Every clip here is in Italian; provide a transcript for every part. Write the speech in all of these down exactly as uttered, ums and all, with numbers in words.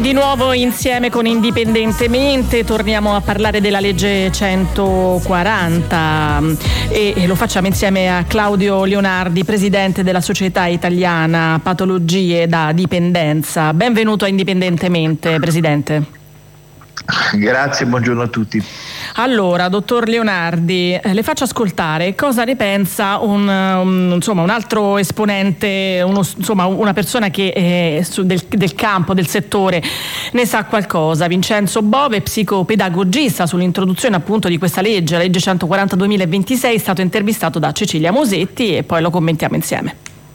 Di nuovo insieme con Indipendentemente torniamo a parlare della legge centoquaranta e, e lo facciamo insieme a Claudio Leonardi, presidente della Società Italiana Patologie da Dipendenza. Benvenuto a Indipendentemente, presidente. Grazie, buongiorno a tutti. Allora, dottor Leonardi, eh, le faccio ascoltare cosa ne pensa un, um, insomma, un altro esponente, uno, insomma, una persona che eh, su, del, del campo, del settore, ne sa qualcosa. Vincenzo Bove, psicopedagogista, sull'introduzione appunto di questa legge, la legge centoquaranta duemilaventisei, è stato intervistato da Cecilia Mosetti e poi lo commentiamo insieme.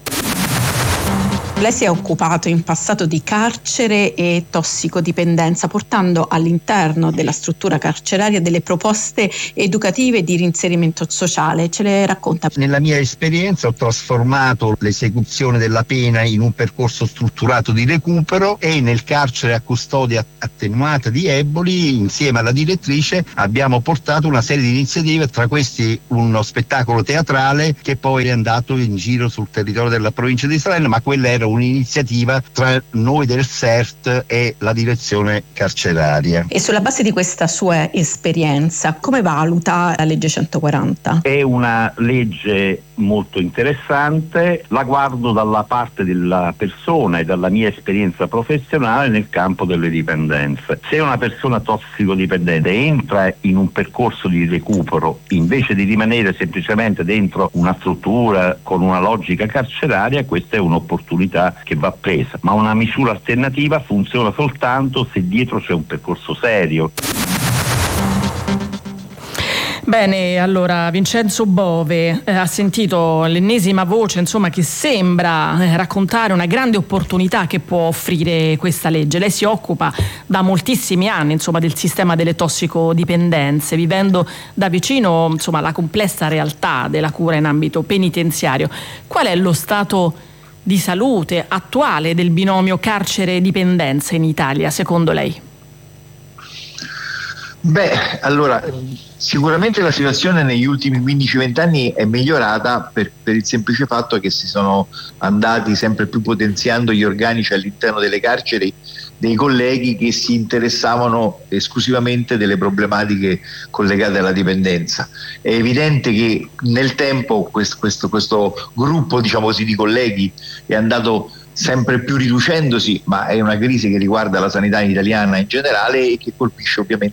Lei si è occupato in passato di carcere e tossicodipendenza, portando all'interno della struttura carceraria delle proposte educative di reinserimento sociale. Ce le racconta? Nella mia esperienza ho trasformato l'esecuzione della pena in un percorso strutturato di recupero e nel carcere a custodia attenuata di Eboli, insieme alla direttrice, abbiamo portato una serie di iniziative, tra questi uno spettacolo teatrale che poi è andato in giro sul territorio della provincia di Salerno, ma quella era un'iniziativa tra noi del S E R T e la direzione carceraria. E sulla base di questa sua esperienza, come valuta la legge centoquaranta? È una legge molto interessante, la guardo dalla parte della persona e dalla mia esperienza professionale nel campo delle dipendenze. Se una persona tossicodipendente entra in un percorso di recupero, invece di rimanere semplicemente dentro una struttura con una logica carceraria, questa è un'opportunità che va presa, ma una misura alternativa funziona soltanto se dietro c'è un percorso serio. Bene, allora Vincenzo Bove eh, ha sentito l'ennesima voce, insomma, che sembra eh, raccontare una grande opportunità che può offrire questa legge. Lei si occupa da moltissimi anni, insomma, del sistema delle tossicodipendenze, vivendo da vicino, insomma, la complessa realtà della cura in ambito penitenziario. Qual è lo stato di salute attuale del binomio carcere-dipendenza in Italia, secondo lei? Beh, allora, sicuramente la situazione negli ultimi quindici venti anni è migliorata per, per il semplice fatto che si sono andati sempre più potenziando gli organici all'interno delle carceri dei colleghi che si interessavano esclusivamente delle problematiche collegate alla dipendenza. È evidente che nel tempo questo, questo, questo gruppo, diciamo così, di colleghi è andato sempre più riducendosi, ma è una crisi che riguarda la sanità italiana in generale e che colpisce ovviamente